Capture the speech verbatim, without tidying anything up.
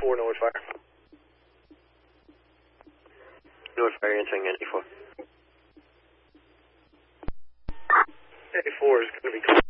ninety-four, North Fire. North Fire entering ninety-four. ninety-four is going to be clear.